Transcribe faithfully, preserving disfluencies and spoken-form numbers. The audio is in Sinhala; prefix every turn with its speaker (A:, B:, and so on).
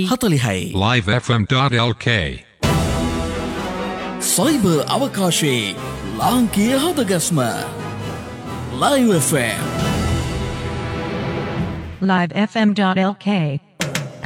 A: හතලිහයි
B: live f m dot l k
A: cyber අවකාශයේ ලාංකීය හදගස්ම Live F M
C: live f m dot l k